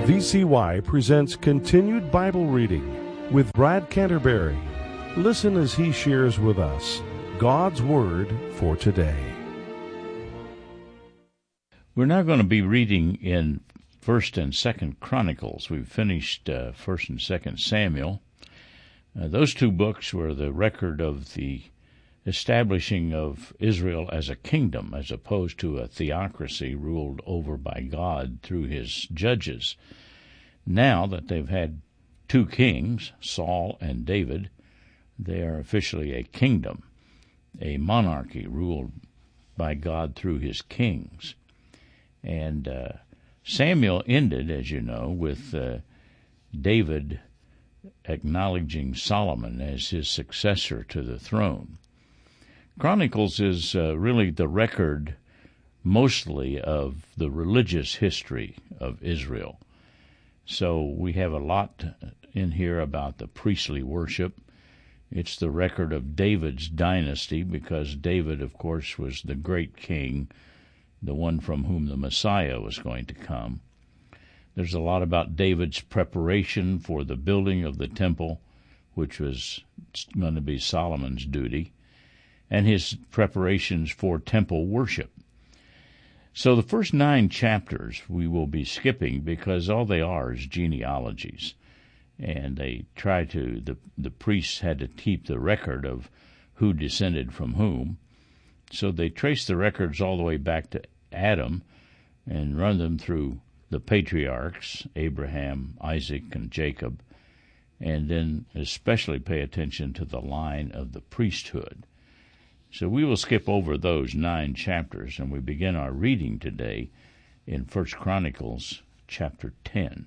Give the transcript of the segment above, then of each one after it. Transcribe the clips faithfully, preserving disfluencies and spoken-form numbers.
V C Y presents Continued Bible Reading with Brad Canterbury. Listen as he shares with us God's Word for today. We're now going to be reading in First and Second Chronicles. We've finished uh, First and Second Samuel. Uh, those two books were the record of the establishing of Israel as a kingdom, as opposed to a theocracy ruled over by God through his judges. Now that they've had two kings, Saul and David, they are officially a kingdom, a monarchy ruled by God through his kings. And uh, Samuel ended, as you know, with uh, David acknowledging Solomon as his successor to the throne. Chronicles is uh, really the record mostly of the religious history of Israel. So we have a lot in here about the priestly worship. It's the record of David's dynasty, because David, of course, was the great king, the one from whom the Messiah was going to come. There's a lot about David's preparation for the building of the temple, which was going to be Solomon's duty, and his preparations for temple worship. So the first nine chapters we will be skipping, because all they are is genealogies. And they try to, the, the priests had to keep the record of who descended from whom. So they trace the records all the way back to Adam and run them through the patriarchs, Abraham, Isaac, and Jacob, and then especially pay attention to the line of the priesthood. So we will skip over those nine chapters, and we begin our reading today in First Chronicles chapter ten.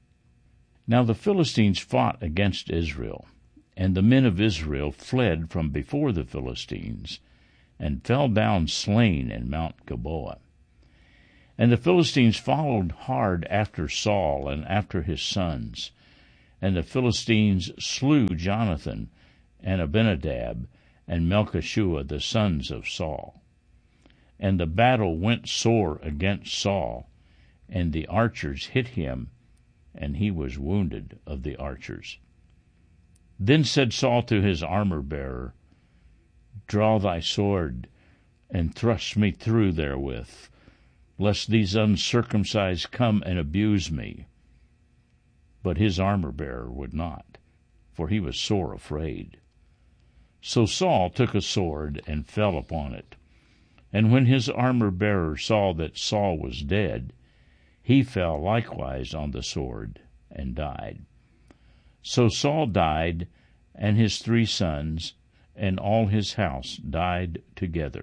Now the Philistines fought against Israel, and the men of Israel fled from before the Philistines, and fell down slain in Mount Gilboa. And the Philistines followed hard after Saul and after his sons, and the Philistines slew Jonathan and Abinadab and Melchishua, the sons of Saul. And the battle went sore against Saul, and the archers hit him, and he was wounded of the archers. Then said Saul to his armor-bearer, Draw thy sword, and thrust me through therewith, lest these uncircumcised come and abuse me. But his armor-bearer would not, for he was sore afraid. So Saul took a sword and fell upon it. And when his armor-bearer saw that Saul was dead, he fell likewise on the sword and died. So Saul died, and his three sons, and all his house died together.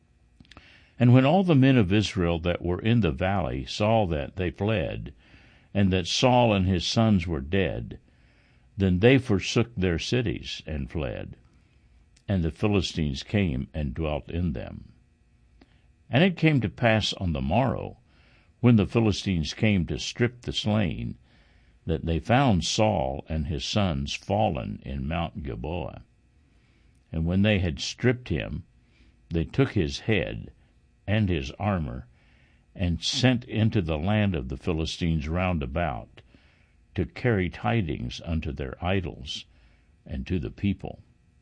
And when all the men of Israel that were in the valley saw that, they fled, and that Saul and his sons were dead, then they forsook their cities and fled. And the Philistines came and dwelt in them. And it came to pass on the morrow, when the Philistines came to strip the slain, that they found Saul and his sons fallen in Mount Gilboa. And when they had stripped him, they took his head and his armor, and sent into the land of the Philistines round about, to carry tidings unto their idols and to the people.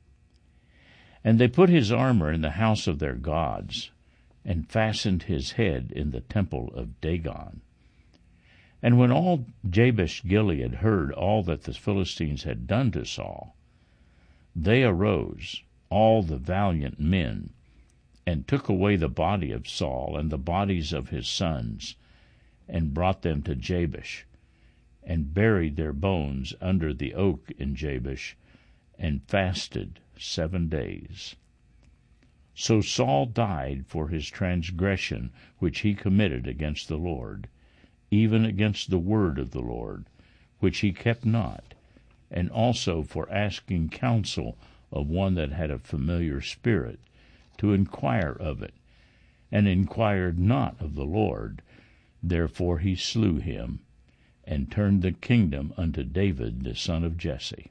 And they put his armor in the house of their gods, and fastened his head in the temple of Dagon. And when all Jabesh-Gilead heard all that the Philistines had done to Saul, they arose, all the valiant men, and took away the body of Saul and the bodies of his sons, and brought them to Jabesh, and buried their bones under the oak in Jabesh, and fasted seven days. So Saul died for his transgression which he committed against the Lord, even against the word of the Lord, which he kept not, and also for asking counsel of one that had a familiar spirit, to inquire of it, and inquired not of the Lord. Therefore he slew him, and turned the kingdom unto David the son of Jesse.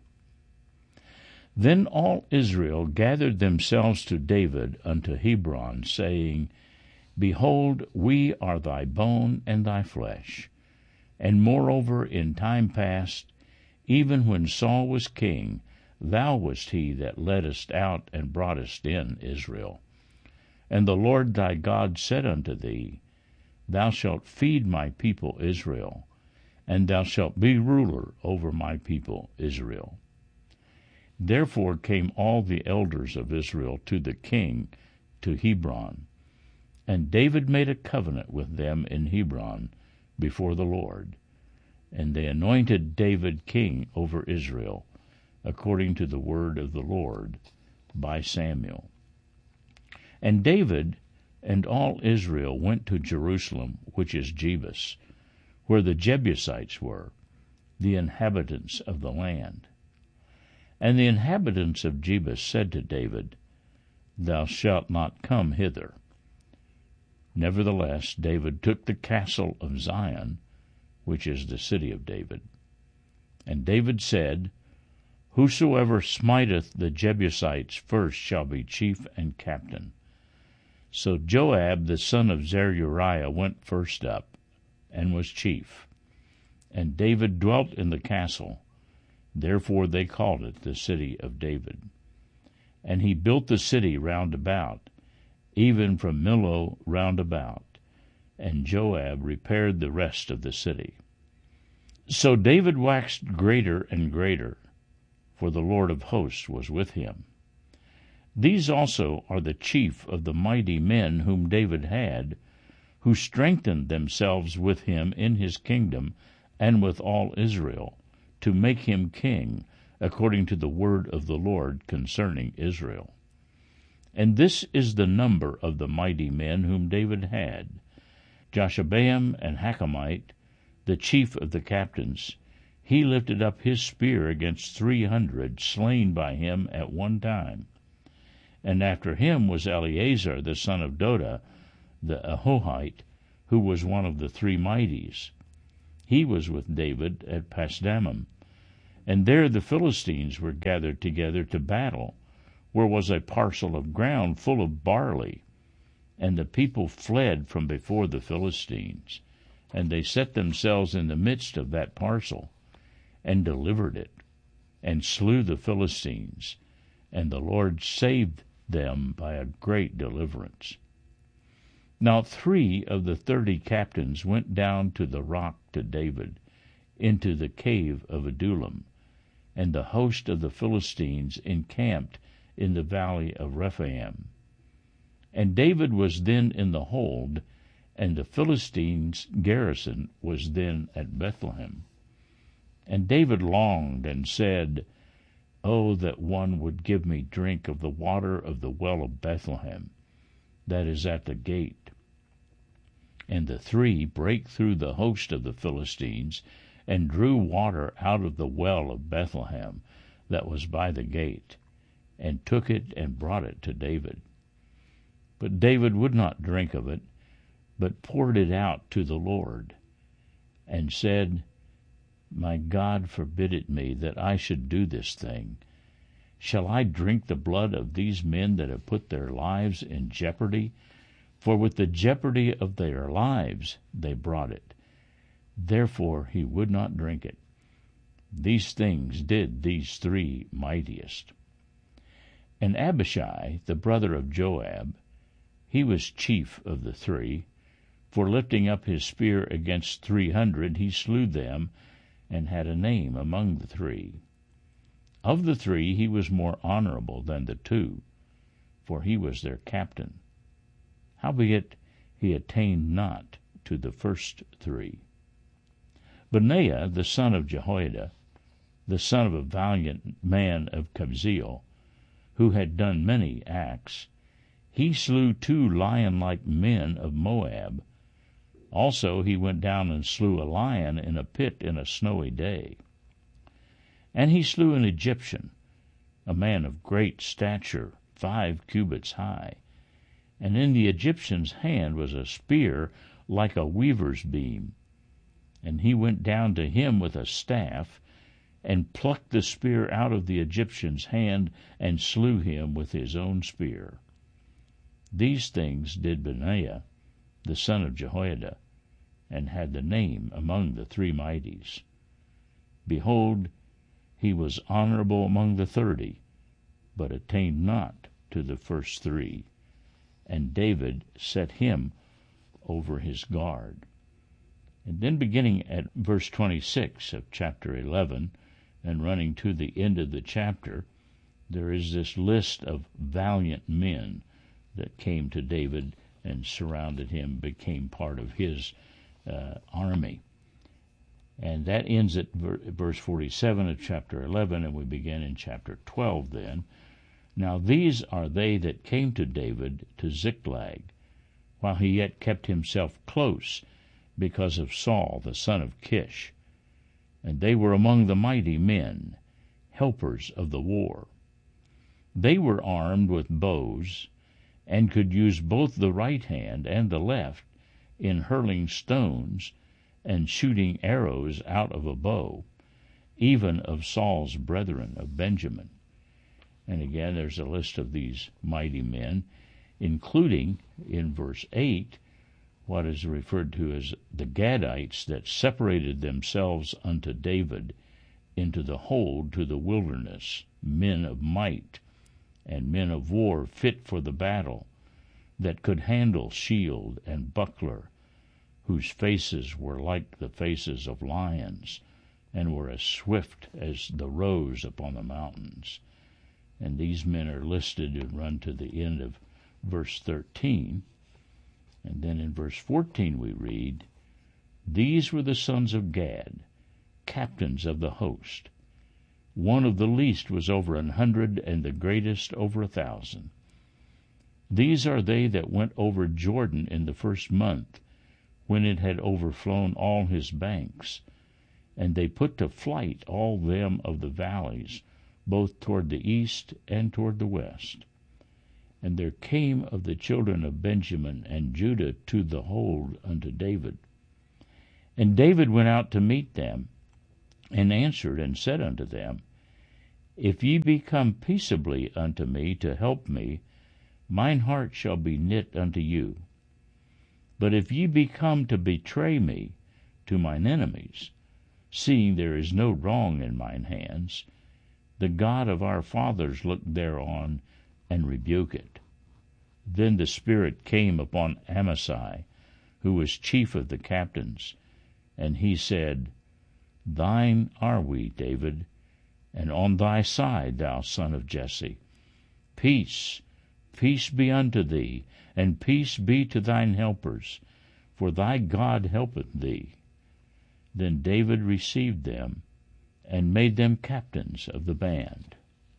Then all Israel gathered themselves to David unto Hebron, saying, Behold, we are thy bone and thy flesh. And moreover, in time past, even when Saul was king, thou wast he that leddest out and broughtest in Israel. And the Lord thy God said unto thee, Thou shalt feed my people Israel, and thou shalt be ruler over my people Israel. Therefore came all the elders of Israel to the king to Hebron, and David made a covenant with them in Hebron before the Lord. And they anointed David king over Israel, according to the word of the Lord by Samuel. And David and all Israel went to Jerusalem, which is Jebus, where the Jebusites were, the inhabitants of the land. And the inhabitants of Jebus said to David, Thou shalt not come hither. Nevertheless, David took the castle of Zion, which is the city of David. And David said, Whosoever smiteth the Jebusites first shall be chief and captain. So Joab the son of Zeruiah went first up, and was chief. And David dwelt in the castle, therefore they called it the city of David. And he built the city round about, even from Millo round about, and Joab repaired the rest of the city. So David waxed greater and greater, for the Lord of hosts was with him. These also are the chief of the mighty men whom David had, who strengthened themselves with him in his kingdom and with all Israel, to make him king, according to the word of the Lord concerning Israel. And this is the number of the mighty men whom David had: Joshabeam and Hachmite, the chief of the captains. He lifted up his spear against three hundred, slain by him at one time. And after him was Eleazar the son of Doda, the Ahohite, who was one of the three mighties. He was with David at Pasdammim. And there the Philistines were gathered together to battle, where was a parcel of ground full of barley. And the people fled from before the Philistines, and they set themselves in the midst of that parcel, and delivered it, and slew the Philistines, and the Lord saved them by a great deliverance. Now three of the thirty captains went down to the rock to David, into the cave of Adullam, and the host of the Philistines encamped in the valley of Rephaim. And David was then in the hold, and the Philistines' garrison was then at Bethlehem. And David longed and said, Oh, that one would give me drink of the water of the well of Bethlehem, that is at the gate. And the three brake through the host of the Philistines, and drew water out of the well of Bethlehem, that was by the gate, and took it and brought it to David. But David would not drink of it, but poured it out to the Lord, and said, My God forbid it me that I should do this thing. Shall I drink the blood of these men that have put their lives in jeopardy? For with the jeopardy of their lives they brought it. Therefore he would not drink it. These things did these three mightiest. And Abishai, the brother of Joab, he was chief of the three, for lifting up his spear against three hundred he slew them, and had a name among the three. Of the three he was more honorable than the two, for he was their captain. Howbeit he attained not to the first three. Benaiah the son of Jehoiada, the son of a valiant man of Kabzeel, who had done many acts, he slew two lion-like men of Moab. Also he went down and slew a lion in a pit in a snowy day. And he slew an Egyptian, a man of great stature, five cubits high. And in the Egyptian's hand was a spear like a weaver's beam. And he went down to him with a staff, and plucked the spear out of the Egyptian's hand, and slew him with his own spear. These things did Benaiah, the son of Jehoiada, and had the name among the three mighties. Behold, he was honorable among the thirty, but attained not to the first three. And David set him over his guard. And then beginning at verse twenty-six of chapter eleven, and running to the end of the chapter, there is this list of valiant men that came to David and surrounded him, became part of his uh, army. And that ends at ver- verse forty-seven of chapter eleven, and we begin in chapter twelve then. Now these are they that came to David to Ziklag, while he yet kept himself close, because of Saul the son of Kish. And they were among the mighty men, helpers of the war. They were armed with bows, and could use both the right hand and the left in hurling stones and shooting arrows out of a bow, even of Saul's brethren of Benjamin. And again, there's a list of these mighty men, including, in verse eight, what is referred to as the Gadites that separated themselves unto David into the hold to the wilderness, men of might, and men of war fit for the battle, that could handle shield and buckler, whose faces were like the faces of lions, and were as swift as the roes upon the mountains. And these men are listed and run to the end of verse thirteen. And then in verse fourteen we read, These were the sons of Gad, captains of the host. One of the least was over an hundred, and the greatest over a thousand. These are they that went over Jordan in the first month, when it had overflown all his banks. And they put to flight all them of the valleys, both toward the east and toward the west. And there came of the children of Benjamin and Judah to the hold unto David. And David went out to meet them, and answered and said unto them, If ye be come peaceably unto me to help me, mine heart shall be knit unto you. But if ye be come to betray me to mine enemies, seeing there is no wrong in mine hands, the God of our fathers look thereon and rebuke it. Then the Spirit came upon Amasai, who was chief of the captains, and he said, Thine are we, David, and on thy side, thou son of Jesse. Peace, peace be unto thee, and peace be to thine helpers, for thy God helpeth thee. Then David received them, and made them captains of the band.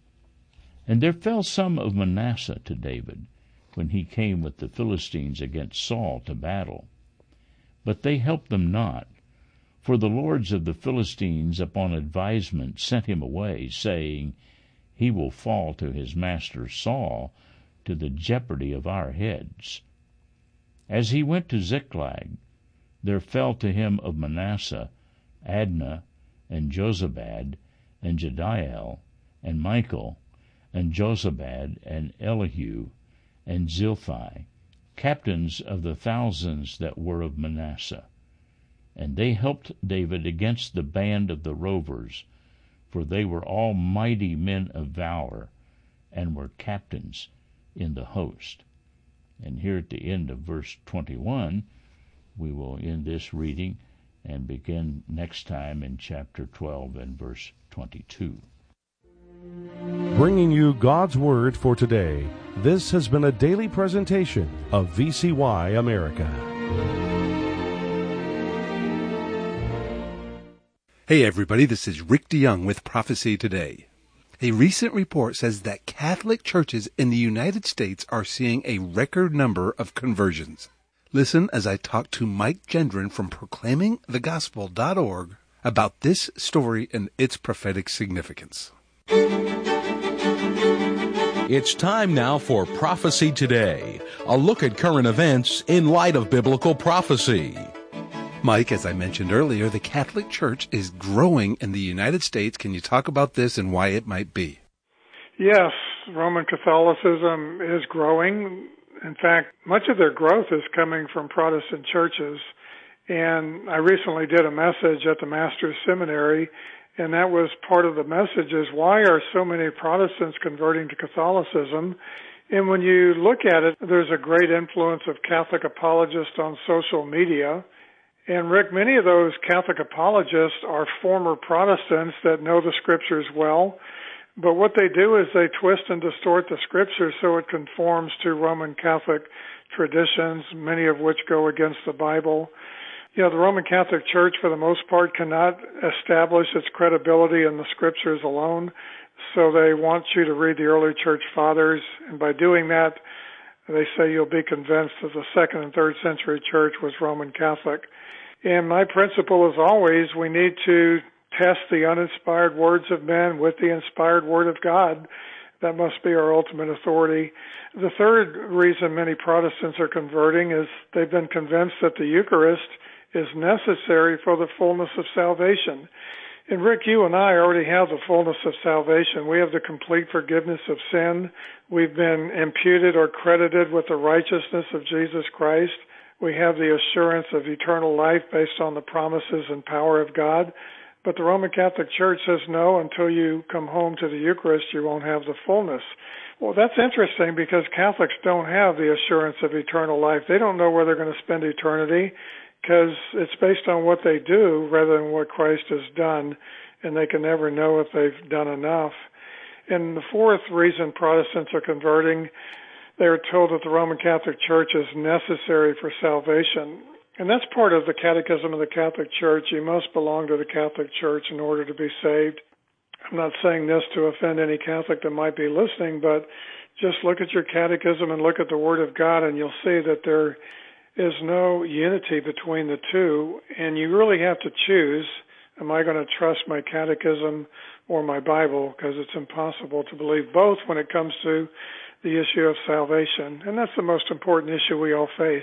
And there fell some of Manasseh to David, when he came with the Philistines against Saul to battle. But they helped them not, for the lords of the Philistines upon advisement sent him away, saying, He will fall to his master Saul, to the jeopardy of our heads. As he went to Ziklag, there fell to him of Manasseh Adnah, and Jozabad, and Jediael, and Michael, and Jozabad, and Elihu, and Zilthai, captains of the thousands that were of Manasseh. And they helped David against the band of the rovers, for they were all mighty men of valor, and were captains in the host. And here at the end of verse twenty-one, we will end this reading and begin next time in chapter twelve and verse twenty-two. Bringing you God's Word for today, this has been a daily presentation of V C Y America. Hey everybody, this is Rick DeYoung with Prophecy Today. A recent report says that Catholic churches in the United States are seeing a record number of conversions. Listen as I talk to Mike Gendron from proclaiming the gospel dot org about this story and its prophetic significance. It's time now for Prophecy Today, a look at current events in light of biblical prophecy. Mike, as I mentioned earlier, the Catholic Church is growing in the United States. Can you talk about this and why it might be? Yes, Roman Catholicism is growing. In fact, much of their growth is coming from Protestant churches And I recently did a message at the Master's Seminary, and that was part of the message is why are so many Protestants converting to Catholicism? And when you look at it, there's a great influence of Catholic apologists on social media. And Rick, many of those Catholic apologists are former Protestants that know the Scriptures well. But what they do is they twist and distort the Scriptures so it conforms to Roman Catholic traditions, many of which go against the Bible. You know, the Roman Catholic Church, for the most part, cannot establish its credibility in the Scriptures alone, so they want you to read the early Church Fathers, and by doing that, they say you'll be convinced that the second and third century Church was Roman Catholic. And my principle is always we need to test the uninspired words of men with the inspired Word of God. That must be our ultimate authority. The third reason many Protestants are converting is they've been convinced that the Eucharist is necessary for the fullness of salvation. And Rick, you and I already have the fullness of salvation. We have the complete forgiveness of sin. We've been imputed or credited with the righteousness of Jesus Christ. We have the assurance of eternal life based on the promises and power of God. But the Roman Catholic Church says no, until you come home to the Eucharist, you won't have the fullness. Well, that's interesting because Catholics don't have the assurance of eternal life. They don't know where they're going to spend eternity because it's based on what they do rather than what Christ has done, and they can never know if they've done enough. And the fourth reason Protestants are converting, they are told that the Roman Catholic Church is necessary for salvation. And that's part of the Catechism of the Catholic Church. You must belong to the Catholic Church in order to be saved. I'm not saying this to offend any Catholic that might be listening, but just look at your catechism and look at the Word of God, and you'll see that there is no unity between the two, and you really have to choose, am I going to trust my catechism or my Bible? Because it's impossible to believe both when it comes to the issue of salvation, and that's the most important issue we all face.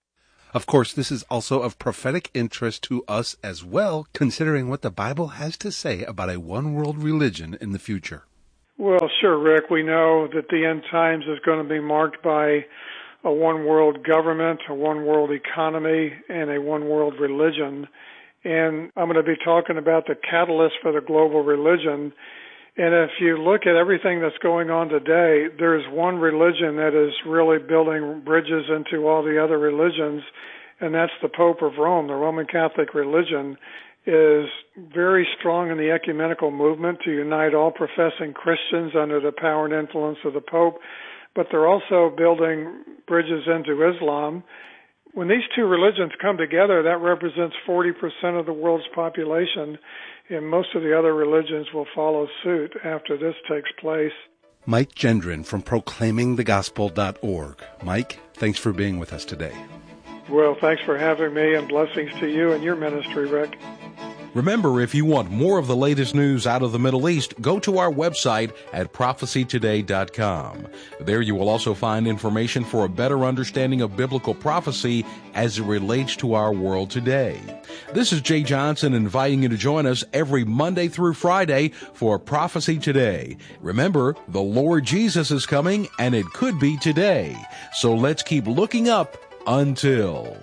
Of course, this is also of prophetic interest to us as well, considering what the Bible has to say about a one-world religion in the future. Well, sure, Rick. We know that the end times is going to be marked by a one-world government, a one-world economy, and a one-world religion. And I'm going to be talking about the catalyst for the global religion. And if you look at everything that's going on today, there's one religion that is really building bridges into all the other religions, and that's the Pope of Rome. The Roman Catholic religion is very strong in the ecumenical movement to unite all professing Christians under the power and influence of the Pope, but they're also building bridges into Islam. When these two religions come together, that represents forty percent of the world's population, and most of the other religions will follow suit after this takes place. Mike Gendron from proclaiming the gospel dot org. Mike, thanks for being with us today. Well, thanks for having me, and blessings to you and your ministry, Rick. Remember, if you want more of the latest news out of the Middle East, go to our website at prophecy today dot com. There you will also find information for a better understanding of biblical prophecy as it relates to our world today. This is Jay Johnson inviting you to join us every Monday through Friday for Prophecy Today. Remember, the Lord Jesus is coming, and it could be today. So let's keep looking up until...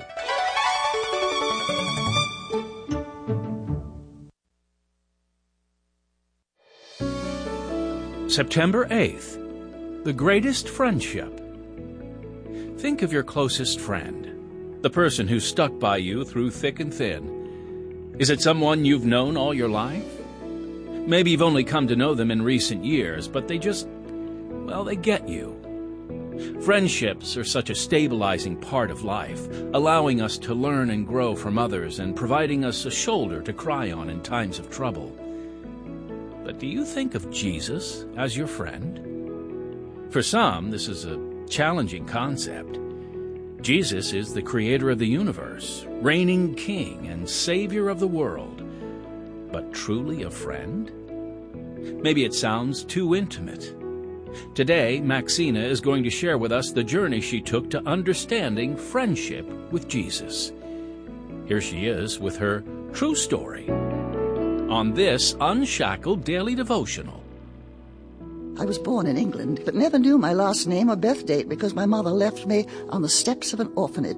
September eighth, the greatest friendship. Think of your closest friend, the person who stuck by you through thick and thin. Is it someone you've known all your life? Maybe you've only come to know them in recent years, but they just, well, they get you. Friendships are such a stabilizing part of life, allowing us to learn and grow from others and providing us a shoulder to cry on in times of trouble. But do you think of Jesus as your friend? For some, this is a challenging concept. Jesus is the creator of the universe, reigning king and savior of the world. But truly a friend? Maybe it sounds too intimate. Today, Maxina is going to share with us the journey she took to understanding friendship with Jesus. Here she is with her true story on this Unshackled Daily Devotional. I was born in England, but never knew my last name or birth date because my mother left me on the steps of an orphanage.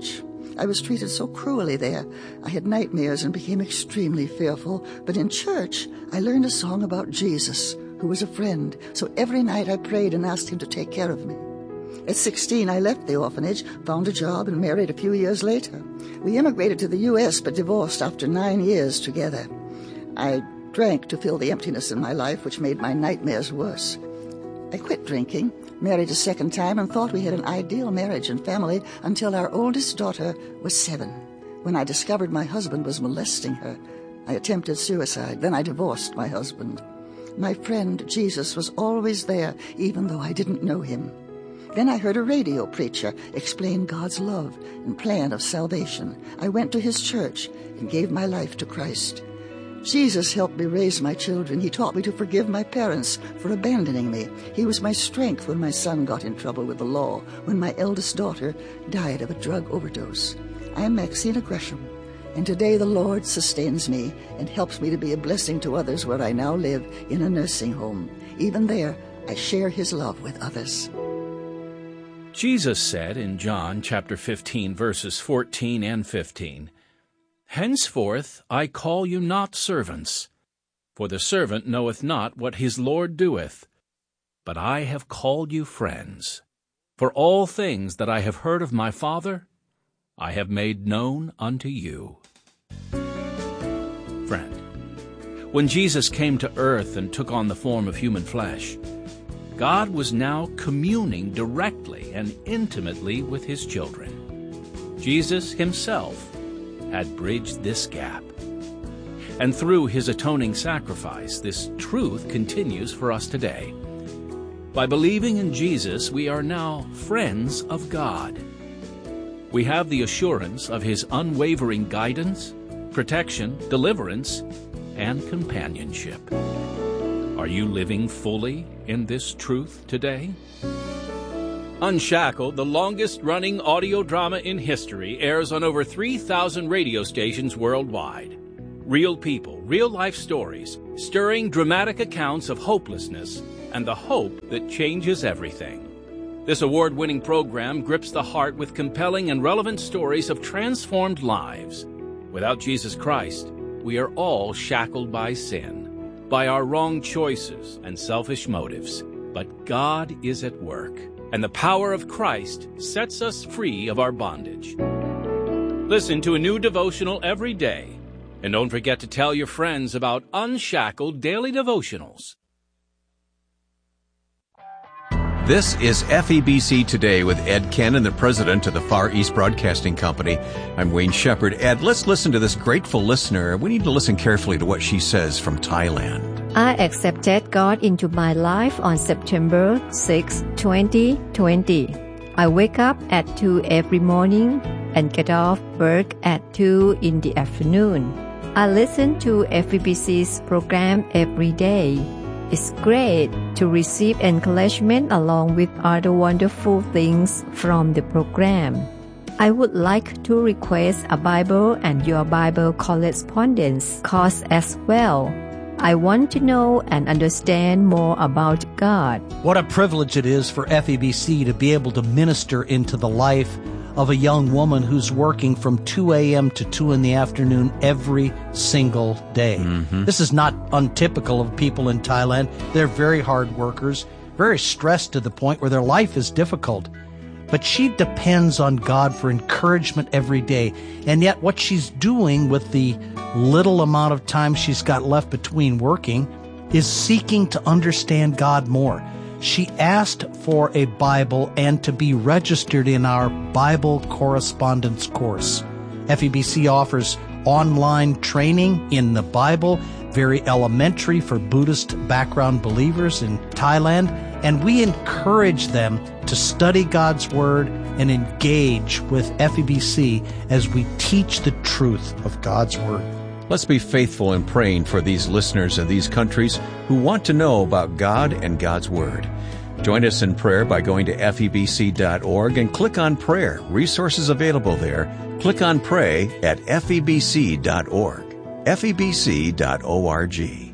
I was treated so cruelly there. I had nightmares and became extremely fearful. But in church, I learned a song about Jesus, who was a friend. So every night I prayed and asked him to take care of me. At sixteen, I left the orphanage, found a job, and married a few years later. We immigrated to the U S but divorced after nine years together. I drank to fill the emptiness in my life, which made my nightmares worse. I quit drinking, married a second time, and thought we had an ideal marriage and family until our oldest daughter was seven. When I discovered my husband was molesting her, I attempted suicide. Then I divorced my husband. My friend Jesus was always there, even though I didn't know him. Then I heard a radio preacher explain God's love and plan of salvation. I went to his church and gave my life to Christ. Jesus helped me raise my children. He taught me to forgive my parents for abandoning me. He was my strength when my son got in trouble with the law, when my eldest daughter died of a drug overdose. I am Maxina Gresham, and today the Lord sustains me and helps me to be a blessing to others where I now live in a nursing home. Even there, I share his love with others. Jesus said in John chapter fifteen, verses fourteen and fifteen, "Henceforth I call you not servants, for the servant knoweth not what his Lord doeth, but I have called you friends. For all things that I have heard of my Father, I have made known unto you." Friend, when Jesus came to earth and took on the form of human flesh, God was now communing directly and intimately with his children. Jesus himself had bridged this gap. And through his atoning sacrifice, this truth continues for us today. By believing in Jesus, we are now friends of God. We have the assurance of his unwavering guidance, protection, deliverance, and companionship. Are you living fully in this truth today? Unshackled, the longest-running audio drama in history, airs on over three thousand radio stations worldwide. Real people, real-life stories, stirring dramatic accounts of hopelessness and the hope that changes everything. This award-winning program grips the heart with compelling and relevant stories of transformed lives. Without Jesus Christ, we are all shackled by sin, by our wrong choices and selfish motives. But God is at work, and the power of Christ sets us free of our bondage. Listen to a new devotional every day, and don't forget to tell your friends about Unshackled Daily Devotionals. This is F E B C Today with Ed Cannon, the president of the Far East Broadcasting Company. I'm Wayne Shepherd. Ed, let's listen to this grateful listener. We need to listen carefully to what she says from Thailand. I accepted God into my life on September sixth, twenty twenty. I wake up at two every morning and get off work at two in the afternoon. I listen to F E B C's program every day. It's great to receive encouragement along with other wonderful things from the program. I would like to request a Bible and your Bible correspondence course as well. I want to know and understand more about God. What a privilege it is for F E B C to be able to minister into the life of a young woman who's working from two a.m. to two in the afternoon every single day. Mm-hmm. This is not untypical of people in Thailand. They're very hard workers, very stressed to the point where their life is difficult. But she depends on God for encouragement every day. And yet what she's doing with the little amount of time she's got left between working is seeking to understand God more. She asked for a Bible and to be registered in our Bible correspondence course. F E B C offers online training in the Bible, very elementary for Buddhist background believers in Thailand, and we encourage them to study God's Word and engage with F E B C as we teach the truth of God's Word. Let's be faithful in praying for these listeners in these countries who want to know about God and God's Word. Join us in prayer by going to F E B C dot org and click on prayer. Resources available there. Click on pray at F E B C dot org. F E B C dot org.